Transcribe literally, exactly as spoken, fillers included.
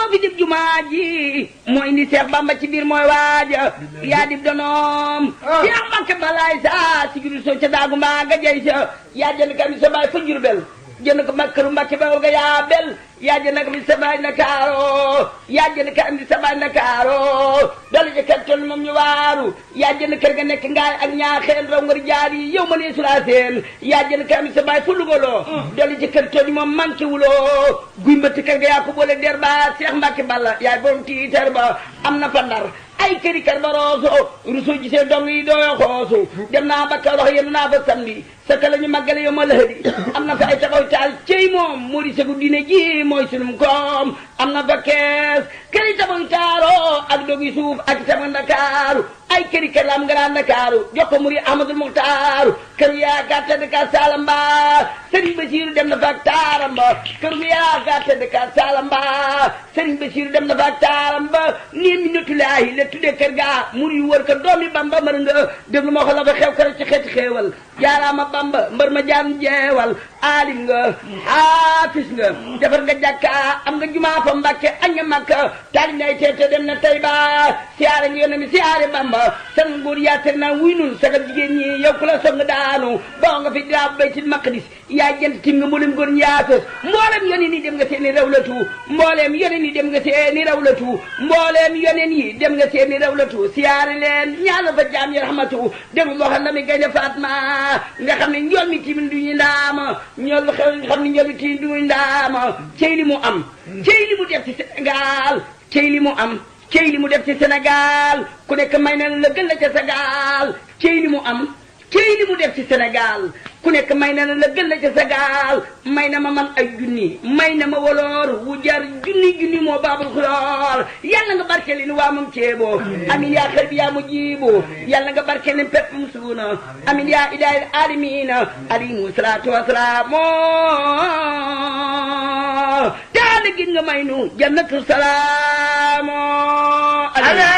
moo fi dib jumaa ji moo indi Seex Bamba ci biir mooy waaja yaa dib donoom Seex Mbàkke balaay sa si giru soo ca daagu mbaa nga jey sa yaa jënd kami sa baay fa Jurbel jënd ko makkaru Mbàkke ba nga yaa bel yaa jënd kami sa baay Ndakaaro yaa jënd kami sa baay Ndakaaro dolu ja kër toll moom ñu waaru yaa jënd kër ga nekk ngaay ak ñaaxeen raw ngar jaar yi yow ma nee sulaa seen yaa jënd kami sa baay fa lugaloo dolu ja kër toll moom manqué wuloo guy mbëtt kër ga yaa ko boole der ba Seex Mbàkke Balla yaay borom tiitar ba am na fa Ndar ay këri kër ba rooso rusu gisee dong yi dooyo xoosu dem naa ba Kaolack yenn naa fa samedi sa ka la ñu màggale yow ma lëhëdi am na fa ay taxaw taal cey moom moo di segu diine ji mooy sunum koom am na fa kees këri tabax taaro ak dogi suuf ak tabax Ndakaaru ay këri kër la am Grand Ndakaaru jox ko muri Ahmadul Muxtaaru kër yaakaar tedd ka Salamba Sëriñ Basiiru dem na fa ak taaram ba kër yaakaar tedd ka Salamba Sëriñ Basiiru dem na fa ak taaram ba nii mi natulaahi la tuddee kër gaa muri yu wër ko doomi Bamba mër nga déglu ma xool la fa xew kër ci xeeti xeewal jaaraama Bamba mbër ma jaan jeewal aalim nga haafis nga defar nga jàkka am nga jumaa fa Mbàkke añ nga Makka taali nay teete dem na Tayba siyaare nga yónne mi siyaare Bamba san nguur yaater na wuy nun sagal jigéen ñi yow ku la soog nga daanu boo nga fi daa Baytul Maqdis yaa jënt tim nga mboolem góor ñaafes mboolem yoneen yi dem nga seeni rawlatu mboolem yoneen yi dem nga seeni rawlatu mboolem yoneen yi dem nga seeni rawlatu siyaare leen ñaanal fa jaam yi rahmatu déglu moo xam na mi gaynde Fatma nga xam ne njool mi timin duñu ndaama ñool xew nga xam ne njool mi timin duñu ndaama cey li mu am cey li mu def ci Sénégal cey li mu am cey li mu def ci Sénégal ku nekk may na la gën la ca Sénégal cey li mu am cey li mu def ci Sénégal ku nekk may na la gën la ca Sénégal may na ma man ay junni may na ma woloor wu jar junni junni moo baabul xuloor yàlla nga barkeel ni waa moom ceeboo amin yaa xel bi yaa mu jiiboo yàlla nga barkeel ni pepp mu suuna amin yaa ilaahil aalamiina alayhimu salaatu wasalaam taala gi nga may nu jannatu salaam